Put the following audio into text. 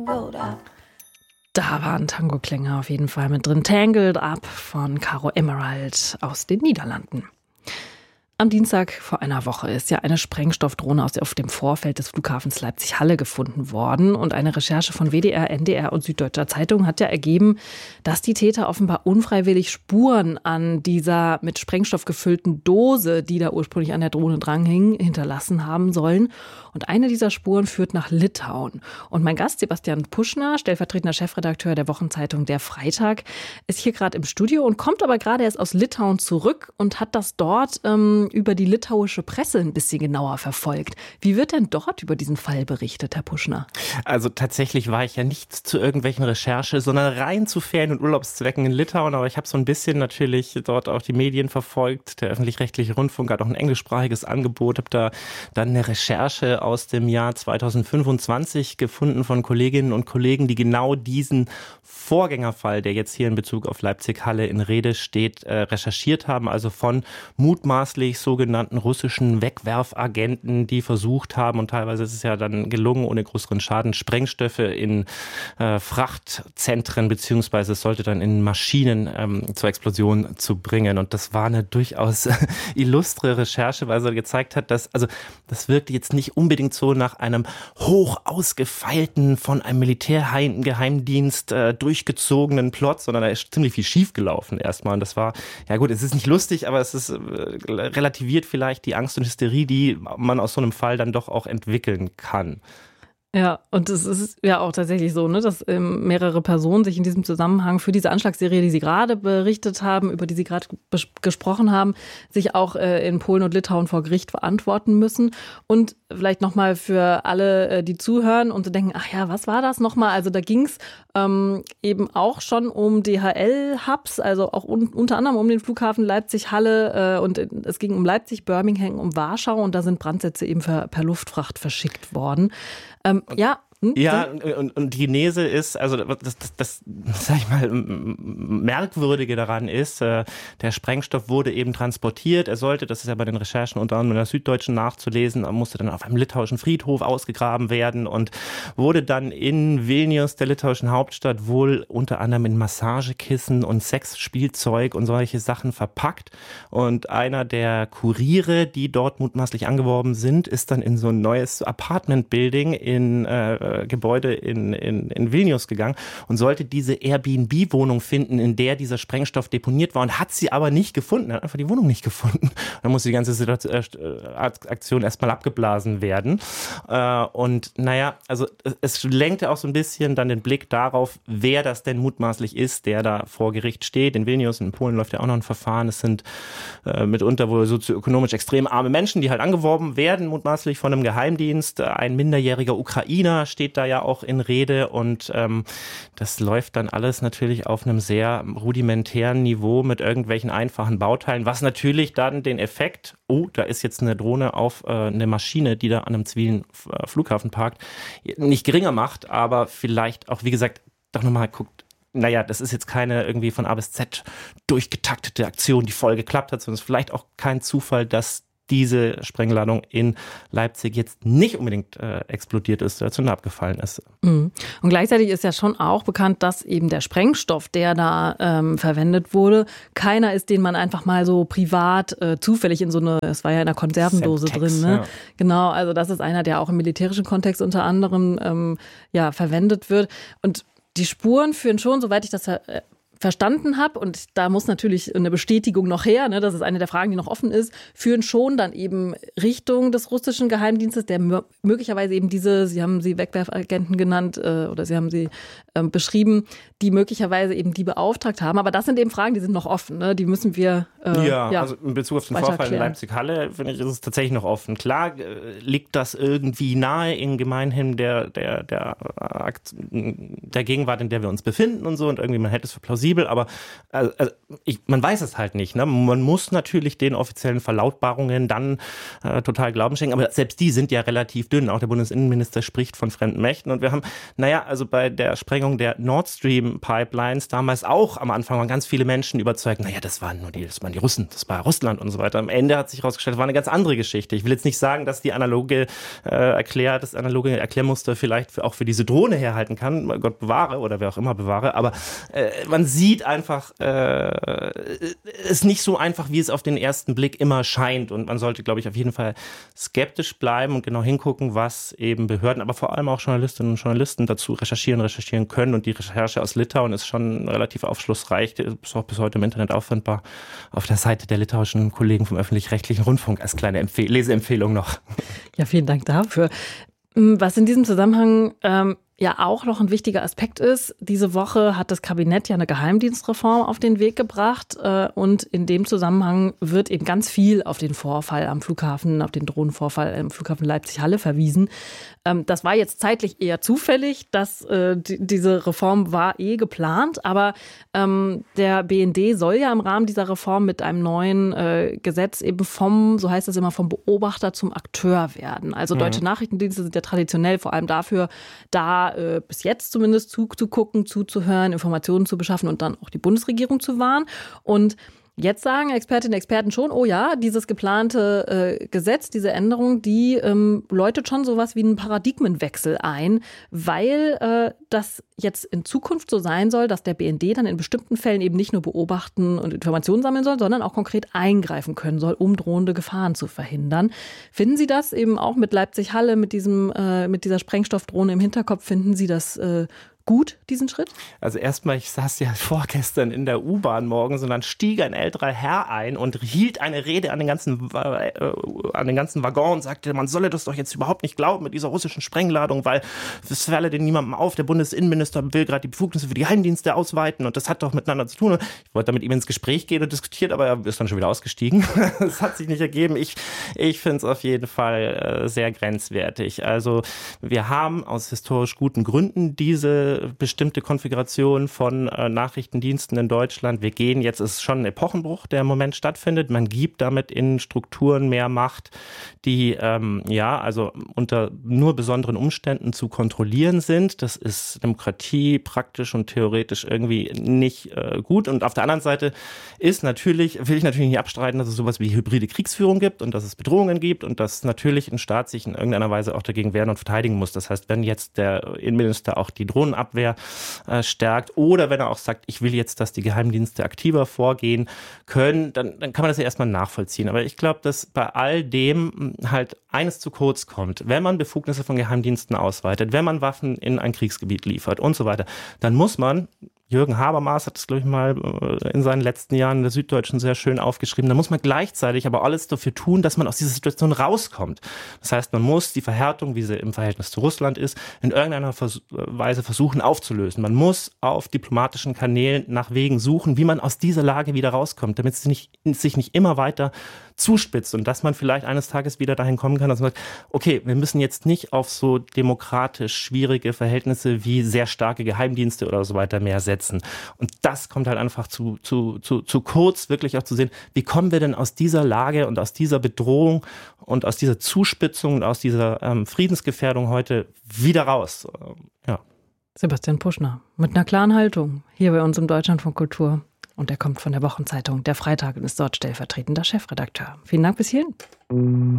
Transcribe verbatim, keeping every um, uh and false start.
tangled up. Da waren Tango-Klänge auf jeden Fall mit drin. Tangled Up von Caro Emerald aus den Niederlanden. Am Dienstag vor einer Woche ist ja eine Sprengstoffdrohne aus auf dem Vorfeld des Flughafens Leipzig-Halle gefunden worden. Und eine Recherche von W D R, N D R und Süddeutscher Zeitung hat ja ergeben, dass die Täter offenbar unfreiwillig Spuren an dieser mit Sprengstoff gefüllten Dose, die da ursprünglich an der Drohne dranhing, hinterlassen haben sollen. Und eine dieser Spuren führt nach Litauen. Und mein Gast, Sebastian Puschner, stellvertretender Chefredakteur der Wochenzeitung Der Freitag, ist hier gerade im Studio und kommt aber gerade erst aus Litauen zurück und hat das dort ähm, über die litauische Presse ein bisschen genauer verfolgt. Wie wird denn dort über diesen Fall berichtet, Herr Puschner? Also tatsächlich war ich ja nicht zu irgendwelchen Recherche, sondern rein zu Ferien- und Urlaubszwecken in Litauen. Aber ich habe so ein bisschen natürlich dort auch die Medien verfolgt. Der öffentlich-rechtliche Rundfunk hat auch ein englischsprachiges Angebot. Habe da dann eine Recherche aus dem Jahr zweitausendfünfundzwanzig gefunden von Kolleginnen und Kollegen, die genau diesen Vorgängerfall, der jetzt hier in Bezug auf Leipzig-Halle in Rede steht, äh, recherchiert haben. Also von mutmaßlich sogenannten russischen Wegwerfagenten, die versucht haben, und teilweise ist es ja dann gelungen, ohne größeren Schaden, Sprengstoffe in äh, Frachtzentren beziehungsweise es sollte dann in Maschinen ähm, zur Explosion zu bringen. Und das war eine durchaus illustre Recherche, weil sie gezeigt hat, dass, also das wirkte jetzt nicht unbedingt so nach einem hoch ausgefeilten, von einem Militärgeheimdienst äh, durchgezogenen Plot, sondern da ist ziemlich viel schiefgelaufen erstmal. Und das war, ja gut, es ist nicht lustig, aber es ist äh, relativiert vielleicht die Angst und Hysterie, die man aus so einem Fall dann doch auch entwickeln kann. Ja, und es ist ja auch tatsächlich so, ne, dass ähm, mehrere Personen sich in diesem Zusammenhang für diese Anschlagsserie, die Sie gerade berichtet haben, über die Sie gerade bes- gesprochen haben, sich auch äh, in Polen und Litauen vor Gericht verantworten müssen. Und vielleicht nochmal für alle, äh, die zuhören und so denken, ach ja, was war das nochmal? Also da ging es ähm, eben auch schon um D H L-Hubs, also auch un- unter anderem um den Flughafen Leipzig-Halle äh, und es ging um Leipzig, Birmingham, um Warschau und da sind Brandsätze eben für, per Luftfracht verschickt worden. Ähm, ja. Hm? Ja, und, und die Genese ist, also das, das, das, sag ich mal, Merkwürdige daran ist, äh, der Sprengstoff wurde eben transportiert. Er sollte, das ist ja bei den Recherchen unter anderem in der Süddeutschen nachzulesen, er musste dann auf einem litauischen Friedhof ausgegraben werden und wurde dann in Vilnius, der litauischen Hauptstadt, wohl unter anderem in Massagekissen und Sexspielzeug und solche Sachen verpackt. Und einer der Kuriere, die dort mutmaßlich angeworben sind, ist dann in so ein neues Apartment-Building in äh, Gebäude in, in, in Vilnius gegangen und sollte diese Airbnb-Wohnung finden, in der dieser Sprengstoff deponiert war und hat sie aber nicht gefunden, hat einfach die Wohnung nicht gefunden. Dann musste die ganze Situation, äh, Aktion erstmal abgeblasen werden. Äh, und naja, also es lenkte auch so ein bisschen dann den Blick darauf, wer das denn mutmaßlich ist, der da vor Gericht steht. In Vilnius, in Polen läuft ja auch noch ein Verfahren. Es sind äh, mitunter wohl sozioökonomisch extrem arme Menschen, die halt angeworben werden, mutmaßlich von einem Geheimdienst. Ein minderjähriger Ukrainer steht da ja auch in Rede und ähm, das läuft dann alles natürlich auf einem sehr rudimentären Niveau mit irgendwelchen einfachen Bauteilen, was natürlich dann den Effekt, oh, da ist jetzt eine Drohne auf äh, eine Maschine, die da an einem zivilen äh, Flughafen parkt, nicht geringer macht, aber vielleicht auch, wie gesagt, doch nochmal guckt, naja, das ist jetzt keine irgendwie von A bis Z durchgetaktete Aktion, die voll geklappt hat, sondern es ist vielleicht auch kein Zufall, dass diese Sprengladung in Leipzig jetzt nicht unbedingt äh, explodiert ist oder Zünder abgefallen ist. Mhm. Und gleichzeitig ist ja schon auch bekannt, dass eben der Sprengstoff, der da ähm, verwendet wurde, keiner ist, den man einfach mal so privat äh, zufällig in so eine, es war ja in einer Konservendose Semtex, drin, ne? Ja. Genau, also das ist einer, der auch im militärischen Kontext unter anderem ähm, ja verwendet wird. Und die Spuren führen schon, soweit ich das äh, verstanden habe, und da muss natürlich eine Bestätigung noch her, ne, das ist eine der Fragen, die noch offen ist, führen schon dann eben Richtung des russischen Geheimdienstes, der m- möglicherweise eben diese, Sie haben sie Wegwerfagenten genannt äh, oder Sie haben sie äh, beschrieben, die möglicherweise eben die beauftragt haben. Aber das sind eben Fragen, die sind noch offen, ne? Die müssen wir äh, ja, ja, also in Bezug auf den Vorfall in Leipzig-Halle, finde ich, ist es tatsächlich noch offen. Klar äh, liegt das irgendwie nahe in gemeinhin der, der, der, der, der Gegenwart, in der wir uns befinden und so, und irgendwie man hätte es für plausibel plausibel, aber also, also ich, man weiß es halt nicht. Ne? Man muss natürlich den offiziellen Verlautbarungen dann äh, total Glauben schenken, aber selbst die sind ja relativ dünn. Auch der Bundesinnenminister spricht von fremden Mächten und wir haben, naja, also bei der Sprengung der Nord Stream Pipelines damals auch am Anfang waren ganz viele Menschen überzeugt, naja, das waren nur die, das waren die Russen, das war Russland und so weiter. Am Ende hat sich herausgestellt, das war eine ganz andere Geschichte. Ich will jetzt nicht sagen, dass die analoge äh, Erklär, das analoge Erklärmuster vielleicht für, auch für diese Drohne herhalten kann, Gott bewahre oder wer auch immer bewahre, aber äh, man sieht einfach, äh, es nicht so einfach, wie es auf den ersten Blick immer scheint und man sollte, glaube ich, auf jeden Fall skeptisch bleiben und genau hingucken, was eben Behörden, aber vor allem auch Journalistinnen und Journalisten dazu recherchieren, recherchieren können und die Recherche aus Litauen ist schon relativ aufschlussreich, ist auch bis heute im Internet auffindbar auf der Seite der litauischen Kollegen vom öffentlich-rechtlichen Rundfunk als kleine Empfehl- Leseempfehlung noch. Ja, vielen Dank dafür. Was in diesem Zusammenhang ähm, ja auch noch ein wichtiger Aspekt ist, diese Woche hat das Kabinett ja eine Geheimdienstreform auf den Weg gebracht äh, und in dem Zusammenhang wird eben ganz viel auf den Vorfall am Flughafen, auf den Drohnenvorfall am Flughafen Leipzig-Halle verwiesen. Ähm, das war jetzt zeitlich eher zufällig, dass äh, die, diese Reform war eh geplant, aber ähm, der B N D soll ja im Rahmen dieser Reform mit einem neuen äh, Gesetz eben vom, so heißt das immer, vom Beobachter zum Akteur werden. Also mhm. deutsche Nachrichtendienste sind ja traditionell vor allem dafür da, äh, bis jetzt zumindest zuzugucken, zuzuhören, Informationen zu beschaffen und dann auch die Bundesregierung zu warnen. Und jetzt sagen Expertinnen und Experten schon, oh ja, dieses geplante äh, Gesetz, diese Änderung, die ähm, läutet schon sowas wie einen Paradigmenwechsel ein, weil äh, das jetzt in Zukunft so sein soll, dass der B N D dann in bestimmten Fällen eben nicht nur beobachten und Informationen sammeln soll, sondern auch konkret eingreifen können soll, um drohende Gefahren zu verhindern. Finden Sie das eben auch mit Leipzig-Halle, mit diesem, äh, mit dieser Sprengstoffdrohne im Hinterkopf, finden Sie das äh, gut, diesen Schritt? Also erstmal, ich saß ja vorgestern in der U-Bahn morgens und dann stieg ein älterer Herr ein und hielt eine Rede an den ganzen, äh, an den ganzen Waggon und sagte, man solle das doch jetzt überhaupt nicht glauben mit dieser russischen Sprengladung, weil es falle denn niemandem auf. Der Bundesinnenminister will gerade die Befugnisse für die Geheimdienste ausweiten und das hat doch miteinander zu tun. Ich wollte da mit ihm ins Gespräch gehen und diskutiert, aber er ist dann schon wieder ausgestiegen. Das hat sich nicht ergeben. Ich, ich finde es auf jeden Fall äh, sehr grenzwertig. Also wir haben aus historisch guten Gründen diese bestimmte Konfiguration von äh, Nachrichtendiensten in Deutschland. Wir gehen jetzt, ist schon ein Epochenbruch, der im Moment stattfindet. Man gibt damit in Strukturen mehr Macht, die ähm, ja, also unter nur besonderen Umständen zu kontrollieren sind. Das ist Demokratie praktisch und theoretisch irgendwie nicht äh, gut. Und auf der anderen Seite ist natürlich, will ich natürlich nicht abstreiten, dass es sowas wie hybride Kriegsführung gibt und dass es Bedrohungen gibt und dass natürlich ein Staat sich in irgendeiner Weise auch dagegen wehren und verteidigen muss. Das heißt, wenn jetzt der Innenminister auch die Drohnen Abwehr äh, stärkt oder wenn er auch sagt, ich will jetzt, dass die Geheimdienste aktiver vorgehen können, dann, dann kann man das ja erstmal nachvollziehen. Aber ich glaube, dass bei all dem halt eines zu kurz kommt. Wenn man Befugnisse von Geheimdiensten ausweitet, wenn man Waffen in ein Kriegsgebiet liefert und so weiter, dann muss man, Jürgen Habermas hat das, glaube ich, mal in seinen letzten Jahren in der Süddeutschen sehr schön aufgeschrieben. Da muss man gleichzeitig aber alles dafür tun, dass man aus dieser Situation rauskommt. Das heißt, man muss die Verhärtung, wie sie im Verhältnis zu Russland ist, in irgendeiner Vers- Weise versuchen aufzulösen. Man muss auf diplomatischen Kanälen nach Wegen suchen, wie man aus dieser Lage wieder rauskommt, damit sie nicht, sich nicht immer weiter zuspitzt und dass man vielleicht eines Tages wieder dahin kommen kann, dass man sagt, okay, wir müssen jetzt nicht auf so demokratisch schwierige Verhältnisse wie sehr starke Geheimdienste oder so weiter mehr setzen. Und das kommt halt einfach zu, zu, zu, zu kurz, wirklich auch zu sehen, wie kommen wir denn aus dieser Lage und aus dieser Bedrohung und aus dieser Zuspitzung und aus dieser ähm, Friedensgefährdung heute wieder raus. Ähm, ja. Sebastian Puschner mit einer klaren Haltung hier bei uns im Deutschlandfunk Kultur. Und er kommt von der Wochenzeitung Der Freitag und ist dort stellvertretender Chefredakteur. Vielen Dank bis hierhin.